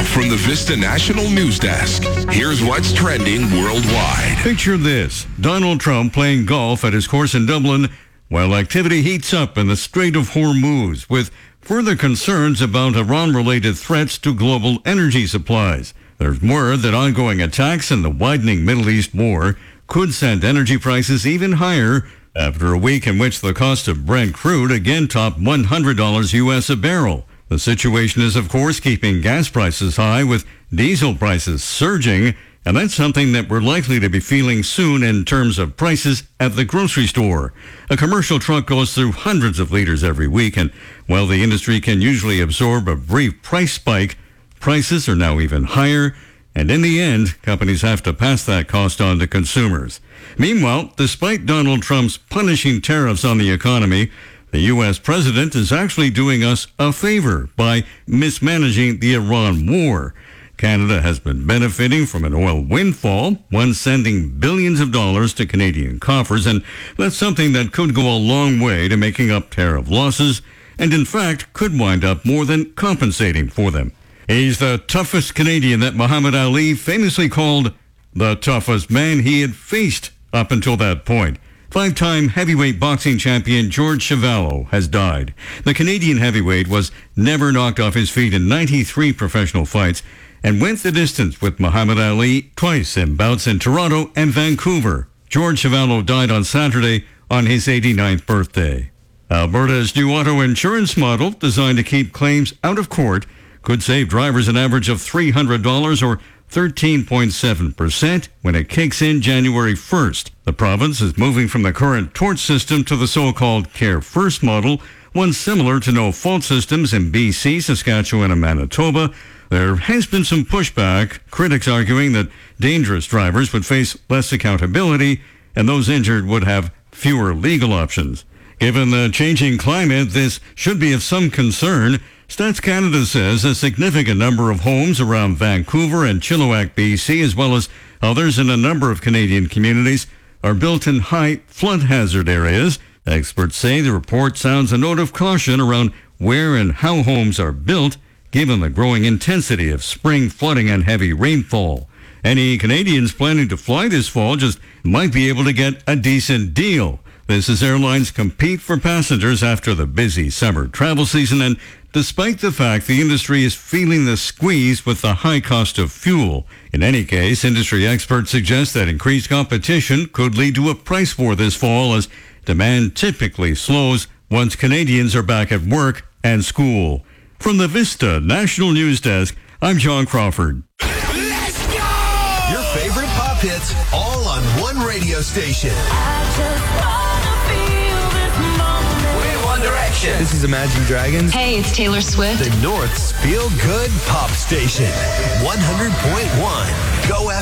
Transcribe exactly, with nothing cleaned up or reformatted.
Now, from the Vista National News Desk, here's what's trending worldwide. Picture this: Donald Trump playing golf at his course in Dublin while activity heats up in the Strait of Hormuz, with further concerns about Iran-related threats to global energy supplies. There's word that ongoing attacks and the widening Middle East war could send energy prices even higher after a week in which the cost of Brent crude again topped one hundred dollars U S a barrel. The situation is, of course, keeping gas prices high, with diesel prices surging, and that's something that we're likely to be feeling soon in terms of prices at the grocery store. A commercial truck goes through hundreds of liters every week, and while the industry can usually absorb a brief price spike, prices are now even higher, and in the end, companies have to pass that cost on to consumers. Meanwhile, despite Donald Trump's punishing tariffs on the economy, the U S president is actually doing us a favor by mismanaging the Iran war. Canada has been benefiting from an oil windfall, one sending billions of dollars to Canadian coffers, and that's something that could go a long way to making up tariff losses, and in fact could wind up more than compensating for them. He's the toughest Canadian that Muhammad Ali famously called the toughest man he had faced up until that point. Five-time heavyweight boxing champion George Chuvalo has died. The Canadian heavyweight was never knocked off his feet in ninety-three professional fights and went the distance with Muhammad Ali twice in bouts in Toronto and Vancouver. George Chuvalo died on Saturday on his eighty-ninth birthday. Alberta's new auto insurance model, designed to keep claims out of court, could save drivers an average of three hundred dollars or thirteen point seven percent when it kicks in January first. The province is moving from the current tort system to the so-called Care First model, one similar to no-fault systems in B C, Saskatchewan, and Manitoba. There has been some pushback, critics arguing that dangerous drivers would face less accountability and those injured would have fewer legal options. Given the changing climate, this should be of some concern. Stats Canada says a significant number of homes around Vancouver and Chilliwack, B C, as well as others in a number of Canadian communities, are built in high flood hazard areas. Experts say the report sounds a note of caution around where and how homes are built, given the growing intensity of spring flooding and heavy rainfall. Any Canadians planning to fly this fall just might be able to get a decent deal. This as airlines compete for passengers after the busy summer travel season, and despite the fact the industry is feeling the squeeze with the high cost of fuel. In any case, industry experts suggest that increased competition could lead to a price war this fall, as demand typically slows once Canadians are back at work and school. From the Vista National News Desk, I'm John Crawford. Let's go! Your favorite pop hits, all on one radio station. I just wanna feel this moment. We're One Direction. This is Imagine Dragons. Hey, it's Taylor Swift. The North's feel-good pop station. one hundred point one. Go